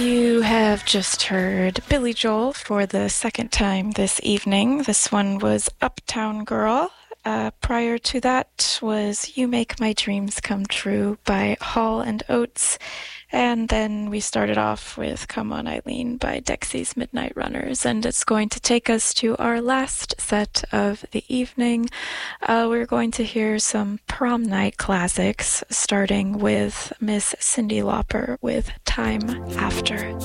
You have just heard Billy Joel for the second time this evening. This one was Uptown Girl. Prior to that was You Make My Dreams Come True by Hall and Oates. And then we started off with Come On Eileen by Dexy's Midnight Runners. And it's going to take us to our last set of the evening. We're going to hear some prom night classics, starting with Miss Cyndi Lauper with Time After